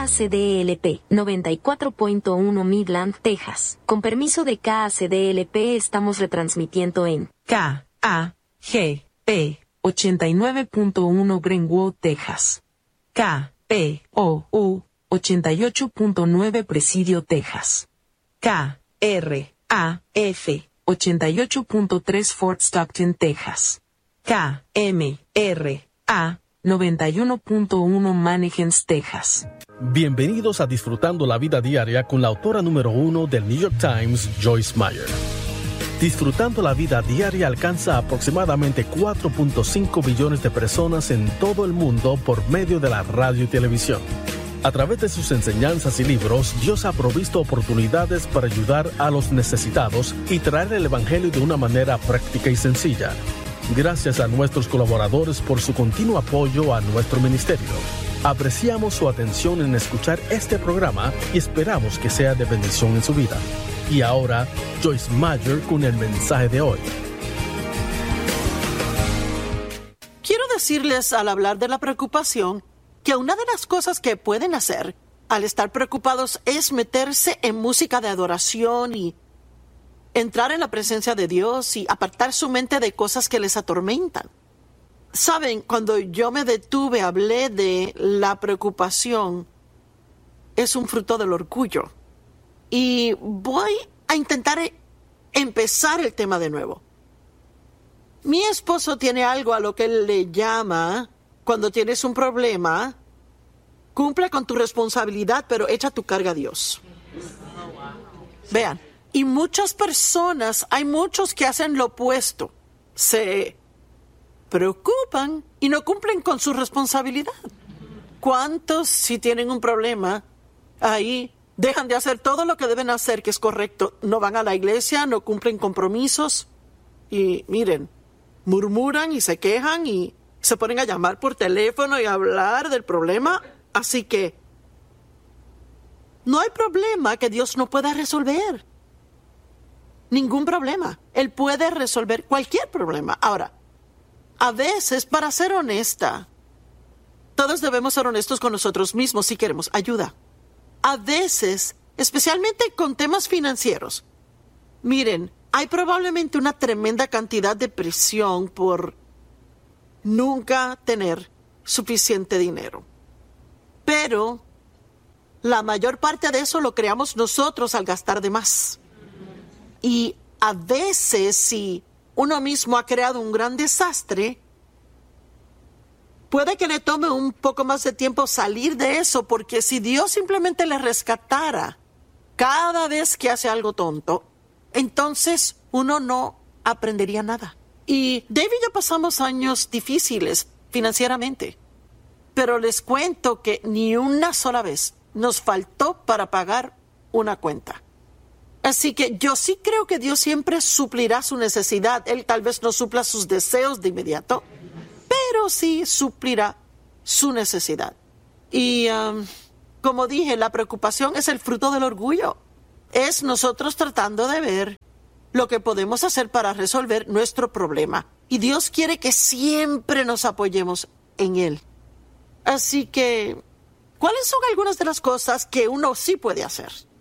KACDLP, 94.1 Midland, Texas. Con permiso de KACDLP estamos retransmitiendo en KAGP, 89.1 Greenwood, Texas. KPOU, 88.9 Presidio, Texas. KRAF, 88.3 Fort Stockton, Texas. KMRA, 91.1 Mannequins, Texas. Bienvenidos a Disfrutando la Vida Diaria con la autora número 1 del New York Times, Joyce Meyer. Disfrutando la Vida Diaria alcanza aproximadamente 4.5 billones de personas en todo el mundo por medio de la radio y televisión. A través de sus enseñanzas y libros, Dios ha provisto oportunidades para ayudar a los necesitados y traer el Evangelio de una manera práctica y sencilla. Gracias a nuestros colaboradores por su continuo apoyo a nuestro ministerio. Apreciamos su atención en escuchar este programa y esperamos que sea de bendición en su vida. Y ahora, Joyce Meyer con el mensaje de hoy. Quiero decirles al hablar de la preocupación que una de las cosas que pueden hacer al estar preocupados es meterse en música de adoración y entrar en la presencia de Dios y apartar su mente de cosas que les atormentan. Saben, cuando yo me detuve, hablé de la preocupación, es un fruto del orgullo. Y voy a intentar empezar el tema de nuevo. Mi esposo tiene algo a lo que él le llama, cuando tienes un problema, cumple con tu responsabilidad, pero echa tu carga a Dios. Vean. Y muchas personas, hay muchos que hacen lo opuesto. Se preocupan y no cumplen con su responsabilidad. ¿Cuántos, si tienen un problema, ahí dejan de hacer todo lo que deben hacer, que es correcto? No van a la iglesia, no cumplen compromisos. Y miren, murmuran y se quejan y se ponen a llamar por teléfono y a hablar del problema. Así que no hay problema que Dios no pueda resolver. Ningún problema. Él puede resolver cualquier problema. Ahora, a veces, para ser honesta, todos debemos ser honestos con nosotros mismos si queremos ayuda. A veces, especialmente con temas financieros, miren, hay probablemente una tremenda cantidad de presión por nunca tener suficiente dinero. Pero la mayor parte de eso lo creamos nosotros al gastar de más. Y a veces, si uno mismo ha creado un gran desastre, puede que le tome un poco más de tiempo salir de eso, porque si Dios simplemente le rescatara cada vez que hace algo tonto, entonces uno no aprendería nada. Y Dave y yo pasamos años difíciles financieramente, pero les cuento que ni una sola vez nos faltó para pagar una cuenta. Así que yo sí creo que Dios siempre suplirá su necesidad. Él tal vez no supla sus deseos de inmediato, pero sí suplirá su necesidad. Y como dije, la preocupación es el fruto del orgullo. Es nosotros tratando de ver lo que podemos hacer para resolver nuestro problema. Y Dios quiere que siempre nos apoyemos en Él. Así que, ¿cuáles son algunas de las cosas que uno sí puede hacer?